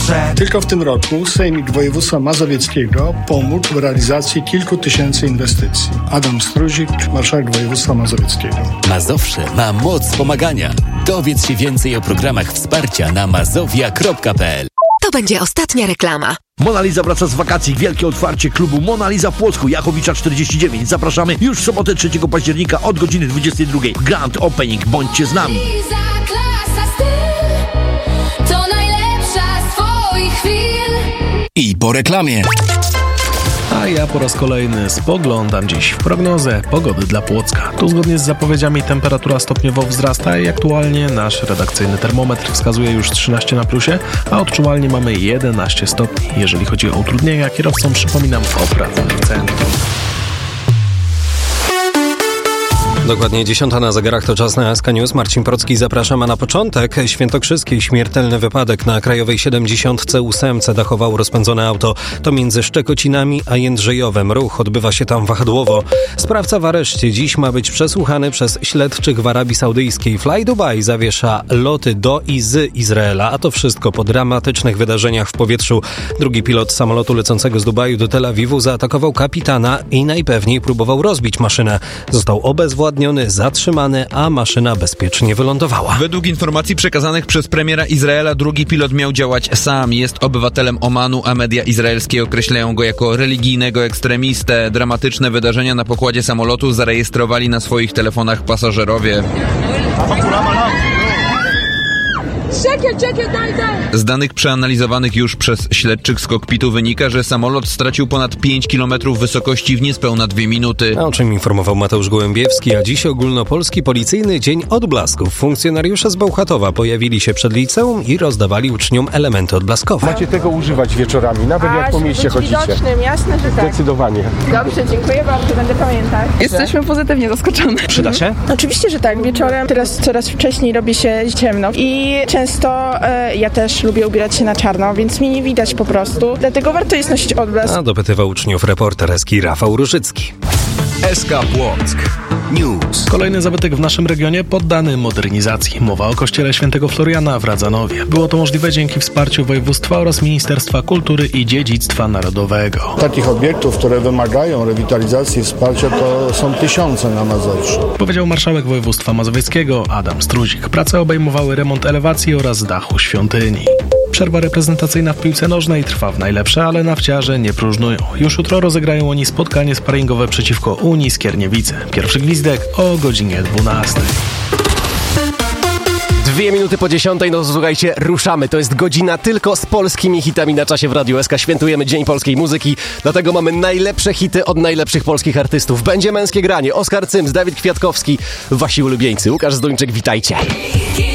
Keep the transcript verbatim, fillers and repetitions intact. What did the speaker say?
potrzeb. Tylko w tym roku Sejmik Województwa Mazowieckiego pomógł w realizacji kilku tysięcy inwestycji. Adam Struzik, marszałek województwa mazowieckiego. Mazowsze ma moc pomagania. Dowiedz się więcej o programach wsparcia na mazowia kropka p l. To będzie ostatnia reklama. Mona Lisa wraca z wakacji. Wielkie otwarcie klubu Mona Lisa w Płocku, Jachowicza czterdzieści dziewięć. Zapraszamy już w sobotę trzeciego października od godziny dwudziestej drugiej. Grand Opening. Bądźcie z nami. Liza, klasa, styl, to najlepsza z twoich chwil. I po reklamie. A ja po raz kolejny spoglądam dziś w prognozę pogody dla Płocka. Tu zgodnie z zapowiedziami temperatura stopniowo wzrasta i aktualnie nasz redakcyjny termometr wskazuje już trzynaście na plusie, a odczuwalnie mamy jedenaście stopni. Jeżeli chodzi o utrudnienia, kierowcom przypominam o pracy w centrum. Dokładnie dziesiąta na zegarach, to czas na S K News. Marcin Procki, zapraszam, a na początek świętokrzyskiej śmiertelny wypadek na Krajowej siedemdziesiątce ósemce dachowało rozpędzone auto. To między Szczekocinami a Jędrzejowem. Ruch odbywa się tam wahadłowo. Sprawca w areszcie. Dziś ma być przesłuchany przez śledczych w Arabii Saudyjskiej. Fly Dubai zawiesza loty do i z Izraela, a to wszystko po dramatycznych wydarzeniach w powietrzu. Drugi pilot samolotu lecącego z Dubaju do Tel Awiwu zaatakował kapitana i najpewniej próbował rozbić maszynę. Został obezwładniony, zatrzymany, a maszyna bezpiecznie wylądowała. Według informacji przekazanych przez premiera Izraela drugi pilot miał działać sam. Jest obywatelem Omanu, a media izraelskie określają go jako religijnego ekstremistę. Dramatyczne wydarzenia na pokładzie samolotu zarejestrowali na swoich telefonach pasażerowie. Z danych przeanalizowanych już przez śledczych z kokpitu wynika, że samolot stracił ponad pięć kilometrów wysokości w niespełna dwie minuty. O czym informował Mateusz Gołębiewski, a dziś ogólnopolski policyjny dzień odblasków. Funkcjonariusze z Bełchatowa pojawili się przed liceum i rozdawali uczniom elementy odblaskowe. Macie tego używać wieczorami, nawet a, jak po mieście chodzicie. Widocznym, jasne, że tak. Zdecydowanie. Dobrze, dziękuję bardzo, będę pamiętać. Jesteśmy pozytywnie zaskoczone. Przyda się? Mhm. Oczywiście, że tak. Wieczorem teraz coraz wcześniej robi się ciemno i często e, ja też lubię ubierać się na czarno, więc mnie nie widać po prostu. Dlatego warto jest nosić odblask. A dopytywał uczniów reporter Eski Rafał Różycki. S K Płock News. Kolejny zabytek w naszym regionie poddany modernizacji. Mowa o kościele świętego Floriana w Radzanowie. Było to możliwe dzięki wsparciu województwa oraz Ministerstwa Kultury i Dziedzictwa Narodowego. Takich obiektów, które wymagają rewitalizacji i wsparcia, to są tysiące na Mazowszu. Powiedział marszałek województwa mazowieckiego Adam Struzik. Prace obejmowały remont elewacji oraz dachu świątyni. Przerwa reprezentacyjna w piłce nożnej trwa w najlepsze, ale nawciarze nie próżnują. Już jutro rozegrają oni spotkanie sparingowe przeciwko Unii Skierniewice. Pierwszy gwizdek o godzinie dwunastej. Dwie minuty po dziesiątej, no słuchajcie, ruszamy. To jest godzina tylko z polskimi hitami na czasie w Radiu S K. Świętujemy Dzień Polskiej Muzyki, dlatego mamy najlepsze hity od najlepszych polskich artystów. Będzie męskie granie. Oskar Cyms, Dawid Kwiatkowski, wasi ulubieńcy. Łukasz Zduńczyk, witajcie.